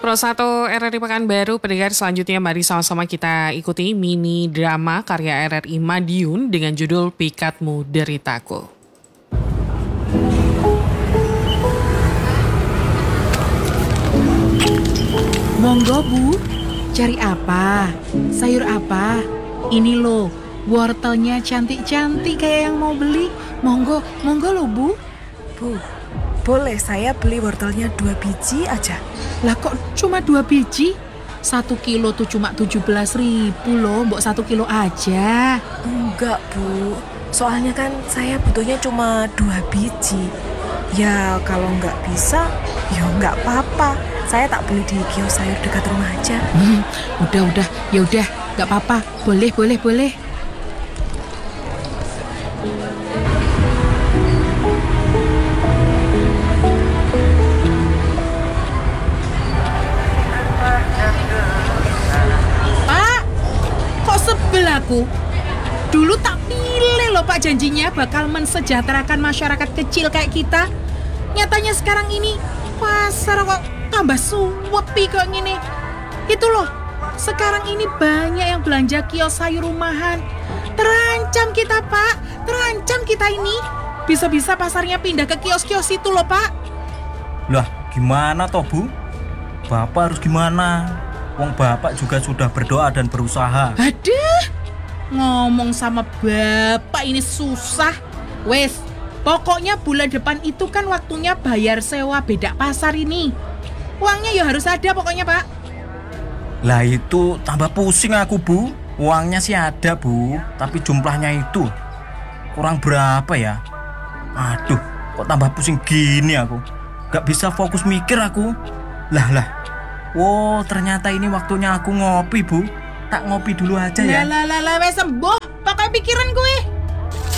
Pro 1 RRI Pekanbaru, pendengar selanjutnya mari sama-sama kita ikuti mini drama karya RRI Madiun dengan judul Pikatmu Deritaku. Monggo Bu, cari apa? Sayur apa? Ini loh, wortelnya cantik-cantik kayak yang mau beli. Monggo loh Bu. Bu, boleh saya beli wortelnya 2 biji aja? Lah kok cuma 2 biji? 1 kilo tuh cuma 17.000 loh, mbok 1 kilo aja. Enggak Bu, soalnya kan saya butuhnya cuma 2 biji. Ya kalau nggak bisa, ya nggak apa-apa. Saya tak beli di kios sayur dekat rumah aja. Udah, yaudah, nggak apa-apa. Boleh. Pak, kok sebel aku? Dulu tak pilih loh Pak janjinya bakal mensejahterakan masyarakat kecil kayak kita. Nyatanya sekarang ini pasar kok tambah suwepi kok gini. Itu loh, sekarang ini banyak yang belanja kios sayur rumahan. Terancam kita Pak, terancam kita ini. Bisa-bisa pasarnya pindah ke kios-kios itu loh Pak. Lah gimana toh Bu? Bapak harus gimana? Wong Bapak juga sudah berdoa dan berusaha. Aduh, ngomong sama Bapak ini susah. Wes, pokoknya bulan depan itu kan waktunya bayar sewa bedak pasar ini. Uangnya ya harus ada pokoknya Pak. Lah itu tambah pusing aku Bu. Uangnya sih ada Bu, tapi jumlahnya itu kurang berapa ya? Aduh, kok tambah pusing gini aku. Gak bisa fokus mikir aku. Lah. Wow, ternyata ini waktunya aku ngopi Bu. Tak ngopi dulu aja ya. Lah, wes sembuh. Pakai pikiran gue.